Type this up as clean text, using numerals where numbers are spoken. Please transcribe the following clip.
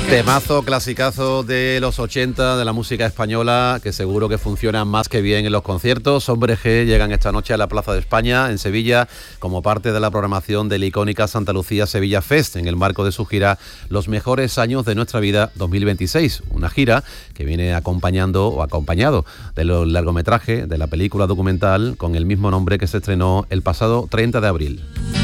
Temazo, clasicazo de los 80 de la música española, que seguro que funcionan más que bien en los conciertos. Hombre G llegan esta noche a la Plaza de España, en Sevilla, como parte de la programación de la icónica Santa Lucía Sevilla Fest, en el marco de su gira Los Mejores Años de Nuestra Vida 2026. Una gira que viene acompañado del largometraje de la película documental con el mismo nombre que se estrenó el pasado 30 de abril.